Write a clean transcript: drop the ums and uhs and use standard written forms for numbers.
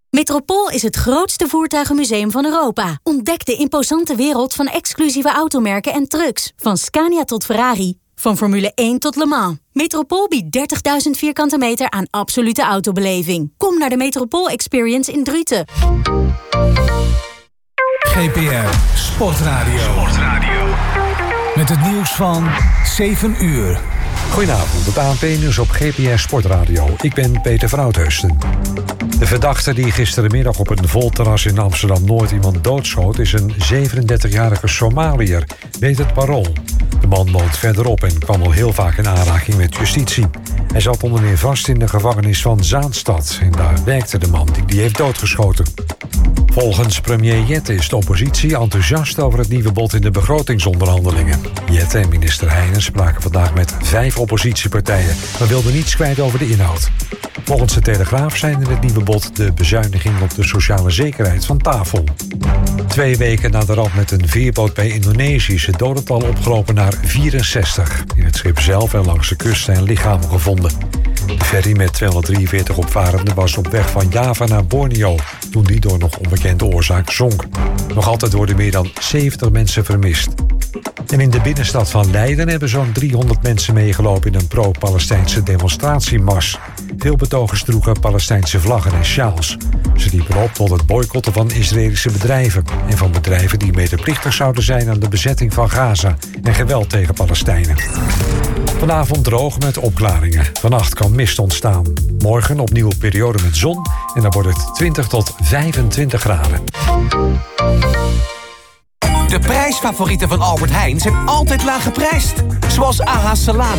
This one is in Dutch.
Metropool is het grootste voertuigenmuseum van Europa. Ontdek de imposante wereld van exclusieve automerken en trucks. Van Scania tot Ferrari. Van Formule 1 tot Le Mans. Metropool biedt 30.000 vierkante meter aan absolute autobeleving. Kom naar de Metropool Experience in Druten. GPR Sportradio. Met het nieuws van 7 uur. Goedenavond, het ANP-nieuws op GPR Sportradio. Ik ben Peter Vrouwtheusten. De verdachte die gisterenmiddag op een vol terras in Amsterdam-Noord iemand doodschoot is een 37-jarige Somaliër, weet het Parool. De man woont verderop en kwam al heel vaak in aanraking met justitie. Hij zat onder meer vast in de gevangenis van Zaanstad en daar werkte de man die heeft doodgeschoten. Volgens premier Jette is de oppositie enthousiast over het nieuwe bod in de begrotingsonderhandelingen. Jette en minister Heijnen spraken vandaag met 5 oppositiepartijen, maar wilden niets kwijt over de inhoud. Volgens de Telegraaf zijn in het nieuwe bod de bezuinigingen op de sociale zekerheid van tafel. 2 weken na de ramp met een veerboot bij Indonesië is het dodental opgelopen naar 64. In het schip zelf en langs de kust zijn lichamen gevonden. De ferry met 243 opvarenden was op weg van Java naar Borneo toen die door nog onbekende oorzaak zonk. Nog altijd worden meer dan 70 mensen vermist. En in de binnenstad van Leiden hebben zo'n 300 mensen meegelopen in een pro-Palestijnse demonstratiemars. Veel betogers droegen Palestijnse vlaggen en sjaals. Ze riepen op tot het boycotten van Israëlische bedrijven en van bedrijven die medeplichtig zouden zijn aan de bezetting van Gaza en geweld tegen Palestijnen. Vanavond droog met opklaringen. Vannacht kan mist ontstaan. Morgen opnieuw periode met zon en dan wordt het 20 tot 25 graden. De prijsfavorieten van Albert Heijn zijn altijd laag geprijsd. Zoals AH salami